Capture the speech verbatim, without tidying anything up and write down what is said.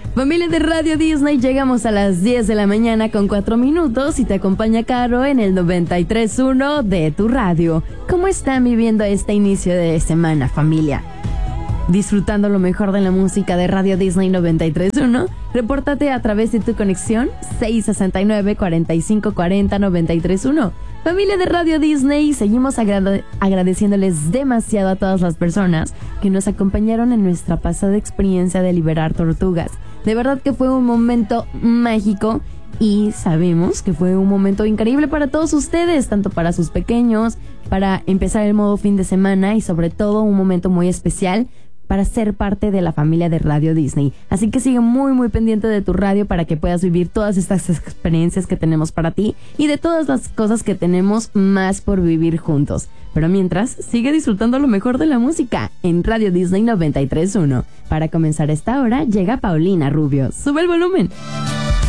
Familia de Radio Disney, llegamos a las diez de la mañana con cuatro minutos y te acompaña Caro en el noventa y tres punto uno de tu radio. ¿Cómo están viviendo este inicio de semana, familia? Disfrutando lo mejor de la música de Radio Disney noventa y tres punto uno, repórtate a través de tu conexión seis sesenta y nueve, cuarenta y cinco cuarenta, noventa y tres punto uno. Familia de Radio Disney, seguimos agrade- agradeciéndoles demasiado a todas las personas que nos acompañaron en nuestra pasada experiencia de liberar tortugas. De verdad que fue un momento mágico y sabemos que fue un momento increíble para todos ustedes, tanto para sus pequeños, para empezar el modo fin de semana y sobre todo un momento muy especial para ser parte de la familia de Radio Disney. Así que sigue muy muy pendiente de tu radio para que puedas vivir todas estas experiencias que tenemos para ti y de todas las cosas que tenemos más por vivir juntos. Pero mientras, sigue disfrutando lo mejor de la música en Radio Disney noventa y tres punto uno. Para comenzar esta hora, llega Paulina Rubio. ¡Sube el volumen!